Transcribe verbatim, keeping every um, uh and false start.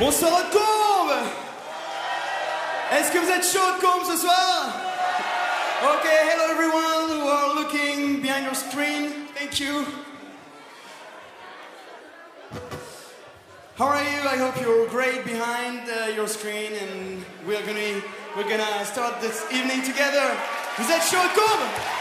Bonsoir Haute-Combe. Est-ce que vous êtes chaud Haute-Combe ce soir? Okay, hello everyone who are looking behind your screen. Thank you. How are you? I hope you're great behind uh, your screen, and we're gonna we're gonna start this evening together. Vous êtes chaud Haute-Combe?